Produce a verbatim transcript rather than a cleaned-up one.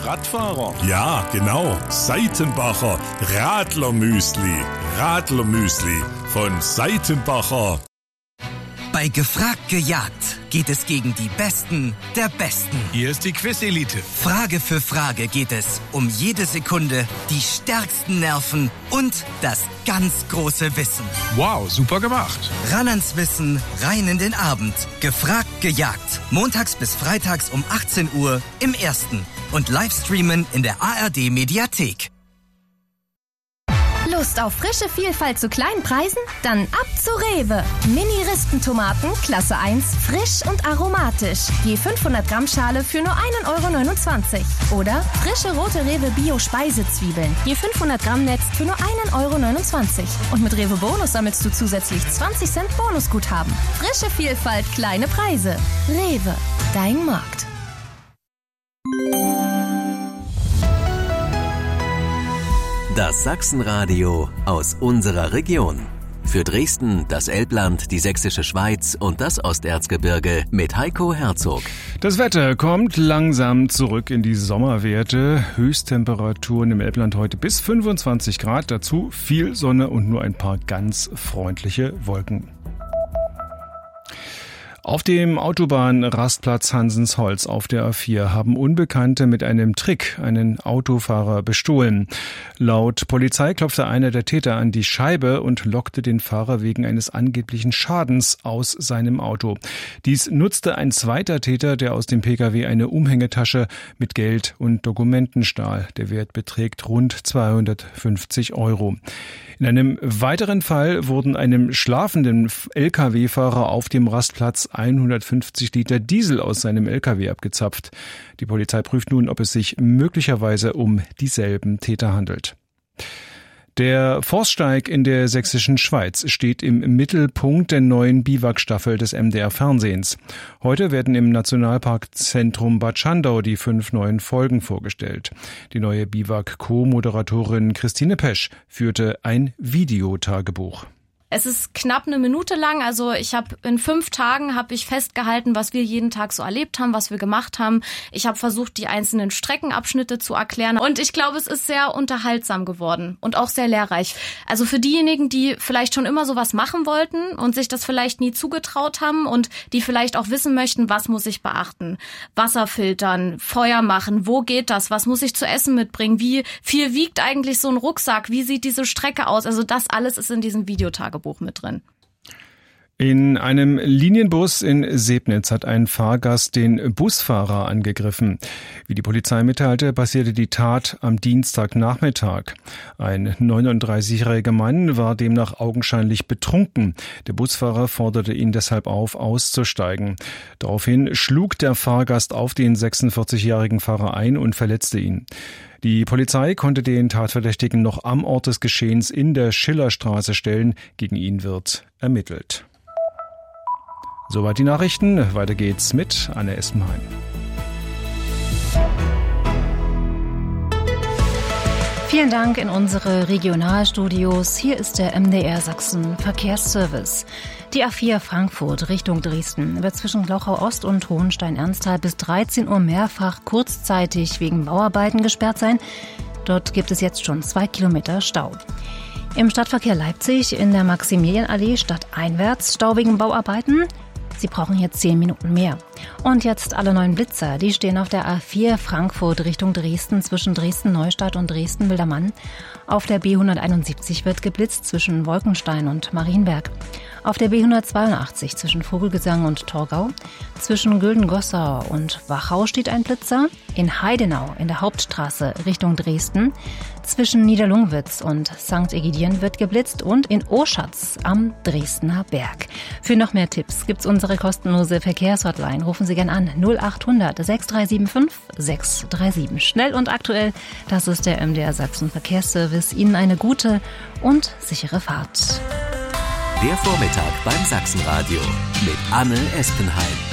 Radfahrer? Ja, genau. Seitenbacher Radlermüsli. Radlermüsli von Seitenbacher. Bei Gefragt gejagt geht es gegen die Besten der Besten. Hier ist die Quiz-Elite. Frage für Frage geht es um jede Sekunde, die stärksten Nerven und das ganz große Wissen. Wow, super gemacht. Ran ans Wissen, rein in den Abend. Gefragt gejagt. Montags bis freitags um achtzehn Uhr im Ersten. Und Livestreamen in der A R D-Mediathek. Lust auf frische Vielfalt zu kleinen Preisen? Dann ab zu Rewe. Mini-Rispentomaten, Klasse eins, frisch und aromatisch. Je fünfhundert Gramm Schale für nur ein Euro neunundzwanzig. Oder frische rote Rewe Bio-Speisezwiebeln. Je fünfhundert Gramm Netz für nur ein Euro neunundzwanzig. Und mit Rewe Bonus sammelst du zusätzlich zwanzig Cent Bonusguthaben. Frische Vielfalt, kleine Preise. Rewe, dein Markt. Das Sachsenradio aus unserer Region. Für Dresden, das Elbland, die Sächsische Schweiz und das Osterzgebirge mit Heiko Herzog. Das Wetter kommt langsam zurück in die Sommerwerte. Höchsttemperaturen im Elbland heute bis fünfundzwanzig Grad. Dazu viel Sonne und nur ein paar ganz freundliche Wolken. Auf dem Autobahnrastplatz Hansensholz auf der A vier haben Unbekannte mit einem Trick einen Autofahrer bestohlen. Laut Polizei klopfte einer der Täter an die Scheibe und lockte den Fahrer wegen eines angeblichen Schadens aus seinem Auto. Dies nutzte ein zweiter Täter, der aus dem Pkw eine Umhängetasche mit Geld und Dokumenten stahl. Der Wert beträgt rund zweihundertfünfzig Euro. In einem weiteren Fall wurden einem schlafenden Lkw-Fahrer auf dem Rastplatz hundertfünfzig Liter Diesel aus seinem Lkw abgezapft. Die Polizei prüft nun, ob es sich möglicherweise um dieselben Täter handelt. Der Forststeig in der Sächsischen Schweiz steht im Mittelpunkt der neuen Biwak-Staffel des M D R-Fernsehens. Heute werden im Nationalparkzentrum Bad Schandau die fünf neuen Folgen vorgestellt. Die neue Biwak-Co-Moderatorin Christine Pesch führte ein Videotagebuch. Es ist knapp eine Minute lang, also ich habe in fünf Tagen habe ich festgehalten, was wir jeden Tag so erlebt haben, was wir gemacht haben. Ich habe versucht, die einzelnen Streckenabschnitte zu erklären und ich glaube, es ist sehr unterhaltsam geworden und auch sehr lehrreich. Also für diejenigen, die vielleicht schon immer sowas machen wollten und sich das vielleicht nie zugetraut haben und die vielleicht auch wissen möchten, was muss ich beachten? Wasser filtern, Feuer machen, wo geht das? Was muss ich zu essen mitbringen? Wie viel wiegt eigentlich so ein Rucksack? Wie sieht diese Strecke aus? Also das alles ist in diesem Videotagebuch mit drin. In einem Linienbus in Sebnitz hat ein Fahrgast den Busfahrer angegriffen. Wie die Polizei mitteilte, passierte die Tat am Dienstagnachmittag. Ein neununddreißigjähriger Mann war demnach augenscheinlich betrunken. Der Busfahrer forderte ihn deshalb auf, auszusteigen. Daraufhin schlug der Fahrgast auf den sechsundvierzigjährigen Fahrer ein und verletzte ihn. Die Polizei konnte den Tatverdächtigen noch am Ort des Geschehens in der Schillerstraße stellen. Gegen ihn wird ermittelt. Soweit die Nachrichten. Weiter geht's mit Anne Espenheim. Vielen Dank in unsere Regionalstudios. Hier ist der M D R Sachsen Verkehrsservice. Die A vier Frankfurt Richtung Dresden wird zwischen Glauchau Ost und Hohenstein-Ernsthal bis dreizehn Uhr mehrfach kurzzeitig wegen Bauarbeiten gesperrt sein. Dort gibt es jetzt schon zwei Kilometer Stau. Im Stadtverkehr Leipzig in der Maximilianallee stadteinwärts Stau wegen Bauarbeiten. Sie brauchen hier zehn Minuten mehr. Und jetzt alle neuen Blitzer. Die stehen auf der A vier Frankfurt Richtung Dresden zwischen Dresden-Neustadt und Dresden-Wildermann. Auf der B hunderteinundsiebzig wird geblitzt zwischen Wolkenstein und Marienberg. Auf der B hundertzweiundachtzig zwischen Vogelgesang und Torgau. Zwischen Güldengossau und Wachau steht ein Blitzer. In Heidenau in der Hauptstraße Richtung Dresden. Zwischen Niederlungwitz und Sankt Egidien wird geblitzt und in Oschatz am Dresdner Berg. Für noch mehr Tipps gibt's unsere kostenlose Verkehrshotline. Rufen Sie gern an null achthundert sechs drei sieben fünf sechs drei sieben. Schnell und aktuell, das ist der M D R Sachsen Verkehrsservice. Ihnen eine gute und sichere Fahrt. Der Vormittag beim Sachsenradio mit Anne Espenheim.